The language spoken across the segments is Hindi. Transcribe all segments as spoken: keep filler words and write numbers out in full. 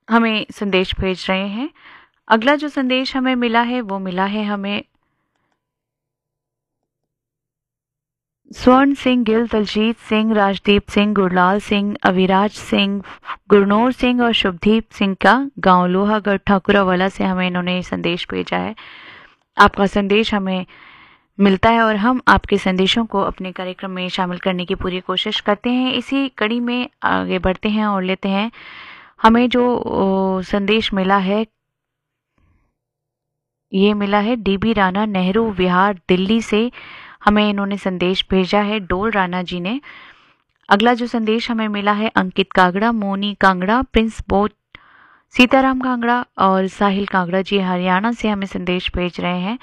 हमें संदेश भेज रहे हैं। अगला जो संदेश हमें मिला है वो मिला है हमें स्वर्ण सिंह गिल, दलजीत सिंह, राजदीप सिंह, गुरलाल सिंह, अविराज सिंह, गुरनूर सिंह और शुभदीप सिंह का गांव लोहागढ़ ठाकुरावाला से हमें इन्होंने संदेश भेजा है। आपका संदेश हमें मिलता है और हम आपके संदेशों को अपने कार्यक्रम में शामिल करने की पूरी कोशिश करते हैं। इसी कड़ी में आगे बढ़ते हैं और लेते हैं हमें जो संदेश मिला है, ये मिला है डीबी राणा, नेहरू विहार, दिल्ली से हमें इन्होंने संदेश भेजा है, डोल राणा जी ने। अगला जो संदेश हमें मिला है अंकित कांगड़ा, मोनी कांगड़ा, प्रिंस बोट, सीताराम कांगड़ा और साहिल कांगड़ा जी हरियाणा से हमें संदेश भेज रहे हैं।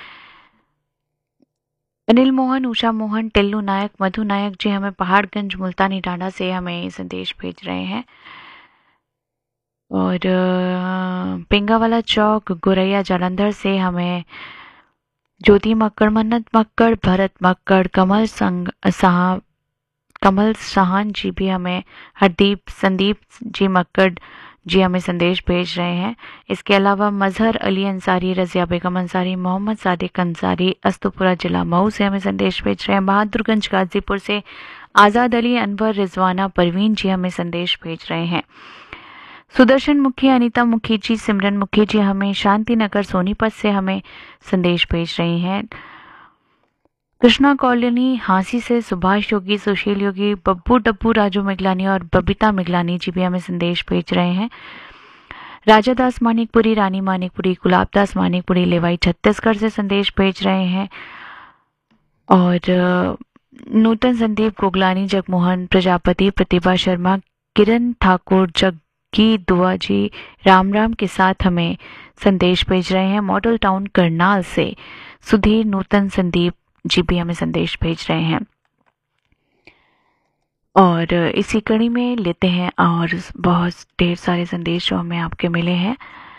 अनिल मोहन, उषा मोहन, टिल्लू नायक, मधु नायक जी हमें पहाड़गंज मुल्तानी डांडा से हमें संदेश भेज रहे हैं। और पिंगावाला चौक, गुरैया जालंधर से हमें ज्योति मक्कड़, मन्नत मक्कड़, भरत मक्कड़, कमल संग साह कमल साहन जी भी हमें, हरदीप संदीप जी मक्कड़ जी हमें संदेश भेज रहे हैं। इसके अलावा मजहर अली अंसारी, रजिया बेगम अंसारी, मोहम्मद सादिक अंसारी, अस्तुपुरा जिला मऊ से हमें संदेश भेज रहे हैं। बहादुरगंज गाजीपुर से आज़ाद अली, अनवर, रिजवाना, परवीन जी हमें संदेश भेज रहे हैं। सुदर्शन मुखी, अनीता मुखी जी, सिमरन मुखी जी हमें शांति नगर सोनीपत से हमें संदेश भेज रही हैं। कृष्णा कॉलोनी हांसी से सुभाष योगी, सुशील योगी, बब्बू डब्बू, राजू मिगलानी और बबीता मिगलानी जी भी हमें संदेश भेज रहे हैं। राजा दास मानिकपुरी, रानी मानिकपुरी, गुलाब दास मानिकपुरी, लेवाई छत्तीसगढ़ से संदेश भेज रहे हैं। और नूतन संदीप गोगलानी, जगमोहन प्रजापति, प्रतिभा शर्मा, किरण ठाकुर, जग्गी दुआ जी राम राम के साथ हमें संदेश भेज रहे हैं। मॉडल टाउन करनाल से सुधीर, नूतन संदीप जी भी हमें संदेश भेज रहे हैं। और इसी कड़ी में लेते हैं और बहुत ढेर सारे संदेश जो हमें आपके मिले हैं।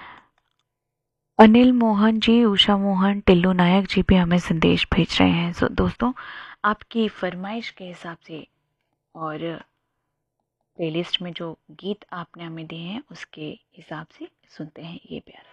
अनिल मोहन जी, उषा मोहन, टिल्लू नायक जी भी हमें संदेश भेज रहे हैं। सो दोस्तों, आपकी फरमाइश के हिसाब से और प्लेलिस्ट में जो गीत आपने हमें दिए हैं उसके हिसाब से सुनते हैं ये प्यारा